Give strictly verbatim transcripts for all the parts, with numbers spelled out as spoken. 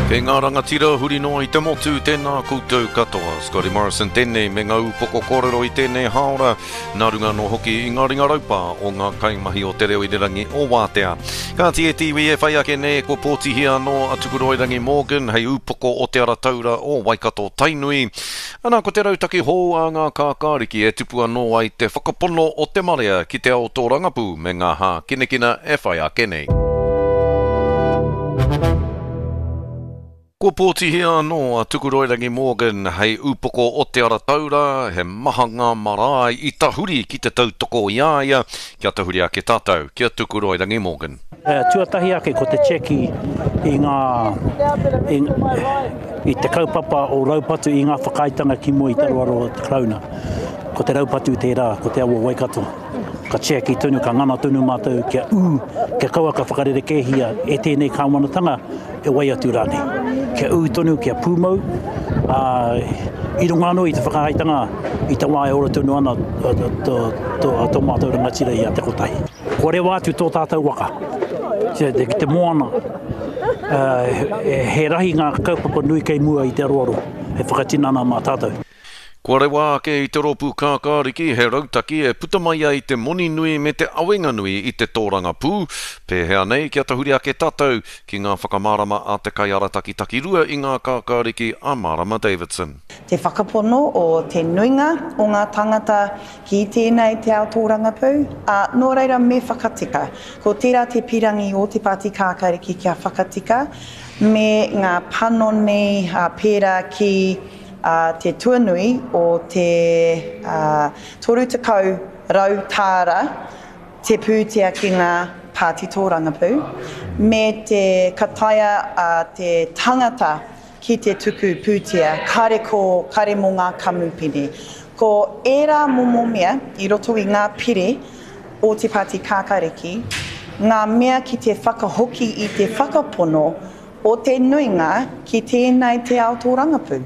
Kei ngā rangatira huri noa I te motu tēnā koutou katoa. Scotty Morrison tēnei me ngā upoko kōrero I tēnei haora. Nā runga no hoki I ngā ringa raupa o ngā kaimahi o te reo I te rangi o Wātea. Ka tia tiwi e whai ake nei ko pōtihia no atukuro I rangi Morgan hei upoko o te ara taura o Waikato Tainui. Ana ko te rautaki hou a ngā kākāriki e tupua noa I te whakapono o te marea ki te ao tō rangapu me ngā hā kinekina e whai ake nei. Ko pōtihia no a Tukuroirangi Morgan hei upoko o te ara taura, he maha ngā marae I tahuri ki te tautoko iaia, kia tahuri ake tātou, kia Tukuroirangi Morgan. Uh, tuatahi ake ko te cheki I ngā, I, I te kaupapa o raupatu I ngā whakaitanga ki mua I te ruaro o te krauna. Ko te raupatu tērā, ko te awa Waikato. Ka cheki tunu, ka ngana tunu mātou, kia ū, kia kaua ka whakarere kehia e tēnei kāwanatanga e wai atu rāne. Kia ū tonu, kia pūmau, uh, I runga anō I te whakaitanga I te wāe ora tunu ana tō mātou rangatira I a te kotahi. Ko rewa atu tō tātou waka, ki te moana, uh, he rahi ngā kaupapa nui kei mua I te aroaro, he whakatinana mā tātou. Kua rewa ake I te ropu kākāriki, he rautaki e putamai ai te moni nui me te awenga nui I te tōranga pū. Pēhea nei kia tahuri ake tātou ki ngā whakamārama a te kaiarataki taki rua I ngā kākāriki a Marama Davidson. Te whakapono o te nuinga o ngā tangata ki tēnei te ao tōranga pū, a nō reira me whakatika. Ko tērā te pirangi o te pāti kākāriki kia whakatika, me ngā panoni a pērā ki Uh, te tuanui o te uh, toru tekau rau tāra te pūtea ki ngā pāti tōranga pū, me te kataia uh, te tangata ki te tuku pūtea, kare ko kare mō ngā kamupene. Ko ērā momo mea I roto I ngā pire o te pāti kākāriki, ngā mea ki te whakahoki I te whakapono o te nuinga ki tēnei te ao tōranga pū.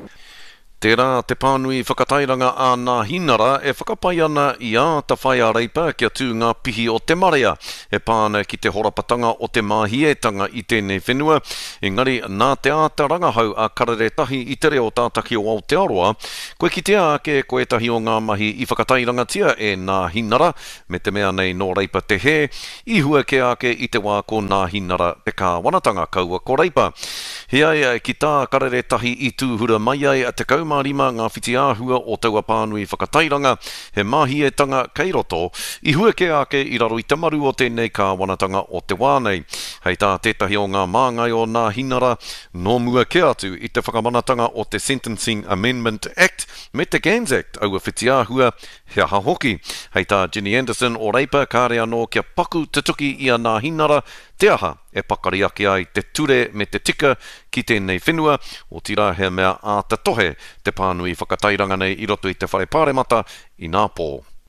Tērā te pānui whakatairanga a ngā hinara e whakapai ana I a ta whai a reipa kia tū ngā pihi o te marea e pāna ki te horapatanga o te māhietanga I tēnei whenua. Engari, nā te āta rangahau a kareretahi I te reo tātaki o Aotearoa, koe ki te ake koe tahi o ngā mahi I whakatairanga tia e ngā hinara, me te mea nei no reipa te he, I hua ke ake I te wā ko ngā hinara te kāwanatanga kaua ko reipa. Heai ki tā kareretahi I tūhura mai ai a te kauma Marima ngā whiti āhua o taua pānui whakatairanga, he māhietanga kei roto, I hua ke ake I raro I te maru o tēnei kāwanatanga o te wānei. Hei tā tētahi o ngā māngai o ngā hinara, no mua ke atu I te whakamanatanga o te Sentencing Amendment Act, me te Gans Act, aua whiti āhua, he aha hoki. Hei tā Ginny Anderson o reipa, kāre anō kia paku te tuki I a ngā hinara, te aha e pakari ake ai te ture me te tika ki tēnei whenua o tira he mea a te tohe te pānui whakatairanga nei I roto I te whare pāremata I ngā pō.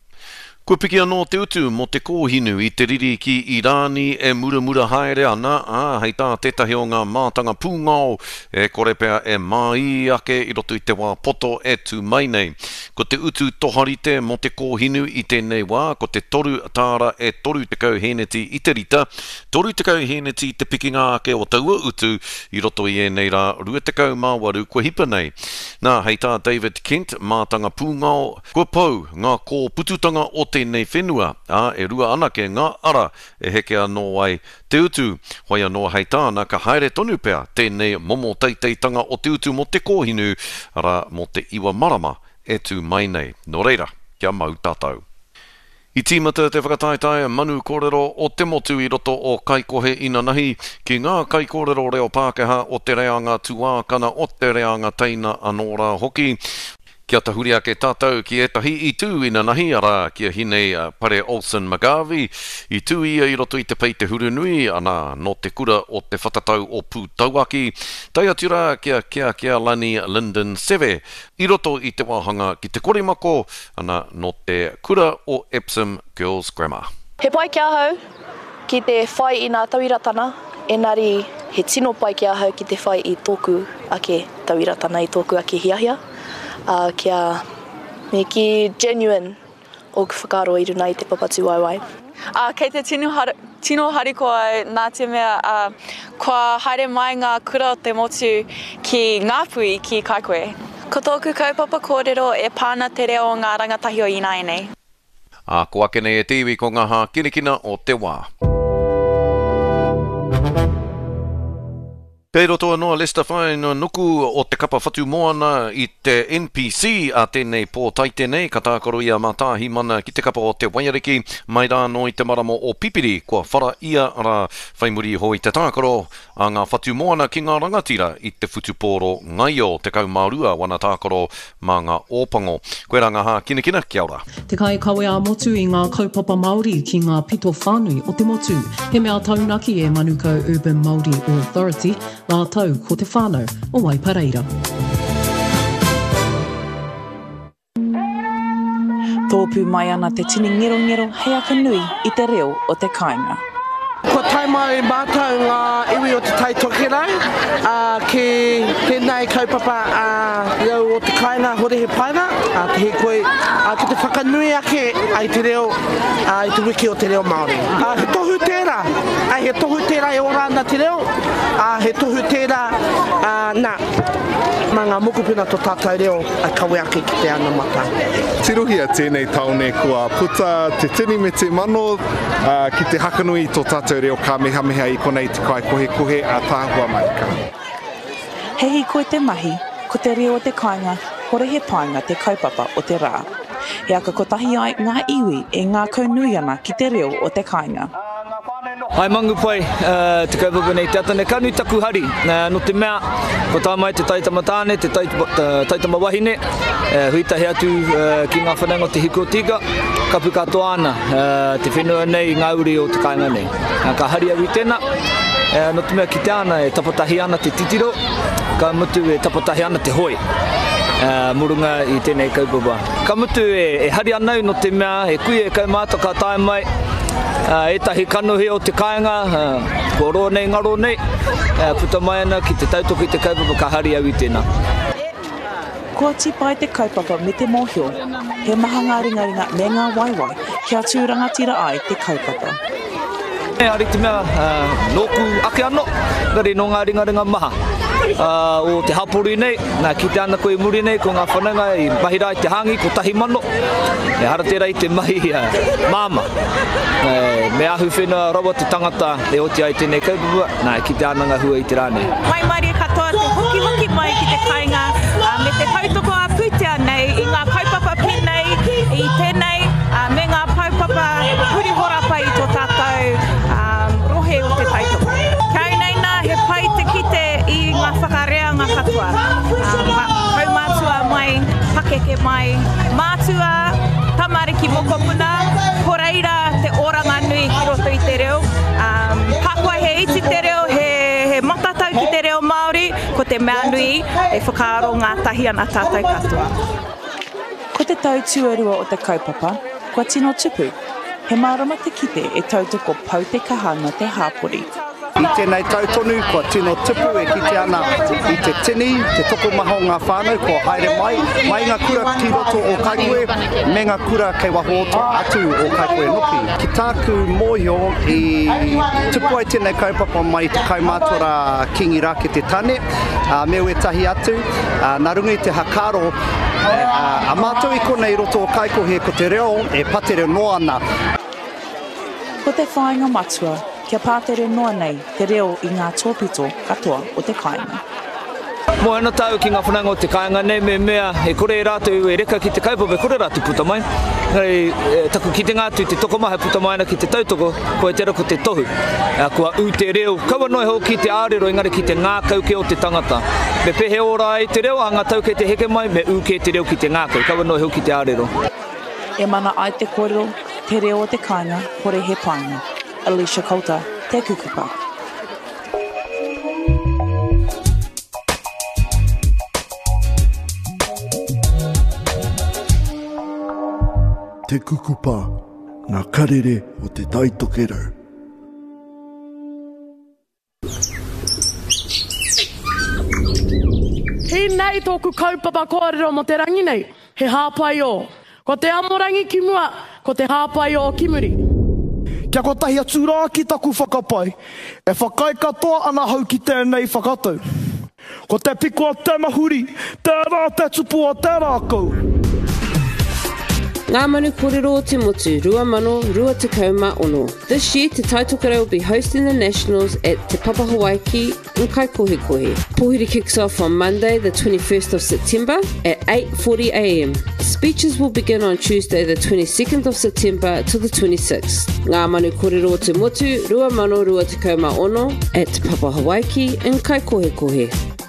Kua piki anō te utu mo te kōhinu I te riri ki Irani e muramura haere ana, a hei tā tētahi o ngā mātanga pūngao e kore pea e mai ake I roto I te wā poto e tū mai nei. Ko te utu toharite mo te kōhinu I tēnei wā, ko te toru tāra e toru te kau heneti I te rita, toru te kau heneti I te pikinga ake o taua utu I roto I e nei rā rua te kau māwaru kua hipa nei. Nā hei tā David Kent, mātanga pūngao, kua pau ngā kō pututanga o tēnei whenua, a e rua anake ngā ara e heke anō ai te utu, hoi anō hei tāna ka haere tonu pea tēnei momo teiteitanga o te utu mo te kōhinu, ara mo te iwa marama e tū mai nei. Nō reira, kia mau tātou. I tīmata te whakataetae manu kōrero o te motu I roto o kaikohe ina nahi ki ngā kaikōrero reo Pākehā o te reanga tuākana o te reanga teina anōra hoki. Kia tahuri ake tātou ki etahi I tū ina nahi ara kia hinei uh, Pare Olsen Magavi I tū ia I roto I te pei te hurunui ana no te kura o te whatatau o Pūtauaki. Tai atura kia kia kia lani Lyndon Seve I roto I te wāhanga ki te korimako ana no te kura o Epsom Girls Grammar. He pai kia hau ki te whai I ngā tawiratana, enari he tino pai kia hau ki te whai I tōku ake tawiratana I tōku ake hiahia. Uh, kia me ki genuine o whakaro I runa I te papatu waiwai. Uh, kei te tino, har tino hariko ai nā te mea, uh, kua haere mai ngā kura o te motu ki Ngāpui ki Kaikohe. Ko tōku kaupapa kōrero e pāna te reo o ngā rangatahi o Ināianei. A ko ake nei e te iwi ko ngā hā kinikina o te wā. Pei roto anō Lester Fine no nuku o te kapa whatu moana i te N P C a tēnei pō taite nei ka tākoro ia mātāhi mana ki te kapa o te Wairariki mai rā no i te maramo o Pipiri kua whara ia ra whaimuri hoi te tākoro a ngā whatu moana ki ngā rangatira i te whutupōro ngaio te kaumārua wana tākoro mā ngā ōpango. Koe rā ngā hā kinikina, kia ora. Te kai kawe a motu i ngā kaupapa Māori ki ngā pito whānui o te motu. He mea taunaki e Manukau Urban Māori Authority ngā tau ko te whānau o Waipareira. Tōpū mai ana te tini ngero ngero hei aka nui i te reo o te kāinga. Ko tai mai mātou ngā iwi o te taitokerau, uh, ki tēnei kaupapa uh, reo o te kāinga hore he paina, uh, te he koe, uh, ki te whakanui ake ai te reo, uh, i te wiki o te reo Māori. Uh, he tohu tērā, uh, he tohu tērā e orana te reo, uh, he tohu tērā, uh, nā, mā ngā mokupuna tō tātou reo a kawe ake ki te ana mata. Tirohia tēnei taone kua puta te tini me te mano uh, ki te hakanui tō tātou reo ka mehameha i konei te kai kohe kohe a tāhua maika. Hehi koe te mahi, ko te reo o te kāinga, hore he painga te kaupapa o te rā. He aka ko tahi ai ngā iwi e ngā kaunui ana ki te reo o te kāinga. Ai mangu pai, uh, te kaupapa nei te atane kanui taku hari, uh, no te mea, ko tā mai te taitama tāne, te taitama wahine, uh, huitahi atu uh, ki ngā whananga o te hiko tika, kapu katoa ana, uh, te whenua nei ngā uri o te kāinga nei. Uh, ka hari awi tēnā, uh, no te mea ki te ana e tapatahi ana te titiro, ka mutu e tapatahi ana te hoi. Uh, murunga i tēnei kaupapa. Ka mutu e, e hari anau no te mea, e kui e kaumāta ka tae mai, uh, e tahi kanohi o te kāinga, uh, ko roa nei ngaro nei, uh, puta mai ana ki te tautoki te kaupapa ka hari au i tēnā. Kua tipai te kaupapa me te mōhio, he maha ngā ringaringa me ngā waiwai, kia tūrangatira ai te kaupapa. E hari te mea, uh, nōku ake ano, gari no ngā ringaringa maha. Uh, o te hapori nei, nā ki te ana koe muri nei, ko ngā whananga i mahira i te hangi, ko tahi mano, e hara tērā i te mahi uh, māma. Uh, me ahu whenua rawa te tangata e oti ai tēnei kaupapa, nā ki te ananga hua i te rāne. Mai mari katoa te hoki hoki mai ki te kāinga, uh, me te tautoko a pūtea nei, i ngā kaupapa pēnei, i tēnei, uh, me ngā kaupapa huri horapa i tō tātou um, rohe o te tautoko. Kai nei nā he pai te kite i ngā whakarea ngā katoa. Uh, hau mātua mai, pakeke mai, mātua, tamariki mokopuna, koreira te oranga nui ki roto i te reo. Um, Pakua he iti te reo, he, he matatau ki te reo Māori, ko te mea nui e whakaaro ngā tahi ana tātou katoa. Ko te tau tuarua o te kaupapa, kua tino tupu, he marama te kite e tautoko pau te kahanga te hāpori. I tēnei tautonu, kua tino tupu e kite ana i te tini, te toko maha o ngā whānau, kua haere mai, mai ngā kura ki roto o Kaikohe, me ngā kura kei waho atu o Kaikohe Noki. Ki tāku mōhio i tupu ai tēnei kaupapa mai te kaumātora Kingi Rāke te tane, uh, me ue tahi atu, uh, nā runga i te hakaro, uh, a mātou i konei roto o Kaikohe ko te reo, e patere noa ana. Ko te whāinga matua, kia pātere noa nei te reo i ngā tōpito katoa o te kāinga. Mo ana tau ki ngā whananga o te kāinga nei me mea e kore e rātou e reka ki te kaupapa, e kore rātou puta mai. Hei, e, taku ki te ngātu te toko maha puta mai ana ki te tautoko, ko e tera ko te tohu. E, kua u te reo, kaua noi ho ki te ārero engari ki te ngākauke o te tangata. Me pehe ora ai te reo, a ngā tau ke te heke mai, me u ke te reo ki te ngākau, kaua noi ho ki te ārero. E mana ai te kōrero, te reo o te kāinga, hore he painga. Alicia Kouta, te kukupa. Te kukupa, ngā karere o te taitokerau. He nei tōku kaupapa kōrero mo te rangi nei, he hāpai o. Ko te amorangi ki mua, ko te hāpai o ki muri. Kia kotahi a tūrā ki taku whakapai, e whakai katoa ana hau ki tēnei whakatau. Ko te piko a te mahuri, tērā te tupu a tērā kou. Ngā manu kōrero o te motu, rua mano, rua te kauma ono. This year, Te Taitokera will be hosting the Nationals at Te Papa Hawaiki in Kaikohekohe. Pohiri kicks off on Monday, the twenty-first of September at eight forty a m. Speeches will begin on Tuesday, the twenty-second of September to the twenty-sixth. Ngā manu kōrero o te motu, rua mano, rua te kauma ono at Te Papa Hawaiki in Kaikohekohe.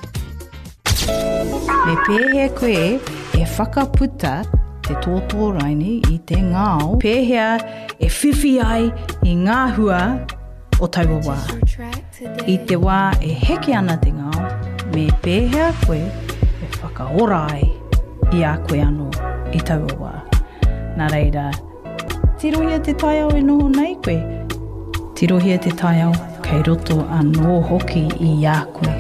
Me pēhea koe e whakaputa te tōtō raini i te ngāo. Pēhea e whiwhi ai i ngā hua o taua wā. I te wā e heke ana te ngāo, me pēhea koe e whakaora ai i a koe anō i taua wā. Nā reira, tirohia te taiao e noho nei koe. Tirohia te taiao kei roto anō hoki i a koe.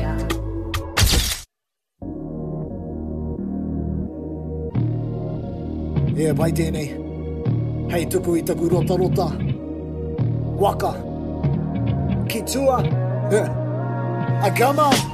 E pai tēnei, hei tuku i taku rota rota, waka, ki tua, agama.